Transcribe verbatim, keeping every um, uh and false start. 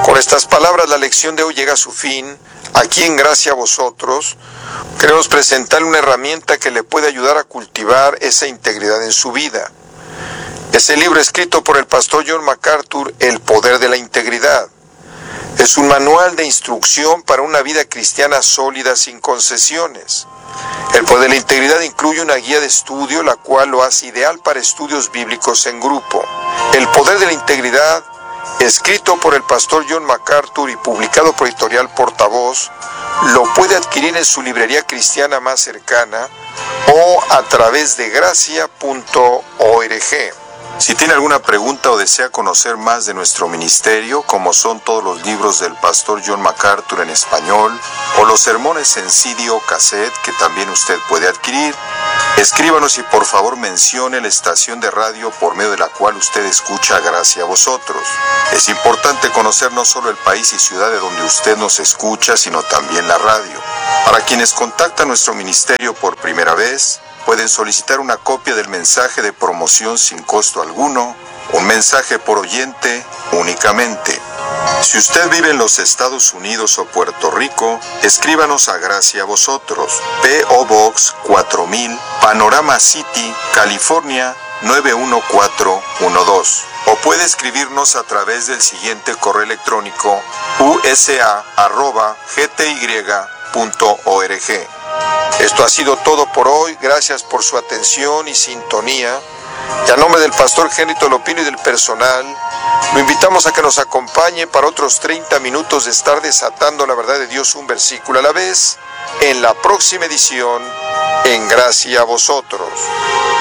Con estas palabras, la lección de hoy llega a su fin. Aquí en Gracia a Vosotros, queremos presentarle una herramienta que le puede ayudar a cultivar esa integridad en su vida. Es el libro escrito por el pastor John MacArthur, El Poder de la Integridad. Es un manual de instrucción para una vida cristiana sólida sin concesiones. El Poder de la Integridad incluye una guía de estudio, la cual lo hace ideal para estudios bíblicos en grupo. El Poder de la Integridad, escrito por el pastor John MacArthur y publicado por Editorial Portavoz, lo puede adquirir en su librería cristiana más cercana o a través de gracia punto org. Si tiene alguna pregunta o desea conocer más de nuestro ministerio, como son todos los libros del pastor John MacArthur en español, o los sermones en C D o cassette que también usted puede adquirir, escríbanos y por favor mencione la estación de radio por medio de la cual usted escucha Gracia a Vosotros. Es importante conocer no solo el país y ciudad de donde usted nos escucha, sino también la radio. Para quienes contactan nuestro ministerio por primera vez, pueden solicitar una copia del mensaje de promoción sin costo alguno, un mensaje por oyente únicamente. Si usted vive en los Estados Unidos o Puerto Rico, escríbanos a Gracia a Vosotros, P O Box cuatro mil, Panorama City, California nueve uno cuatro uno dos. O puede escribirnos a través del siguiente correo electrónico u s a arroba g t y punto org. Esto ha sido todo por hoy. Gracias por su atención y sintonía. Y a nombre del pastor Henry Tolopino y del personal, lo invitamos a que nos acompañe para otros treinta minutos de estar desatando la verdad de Dios un versículo a la vez en la próxima edición en Gracia a Vosotros.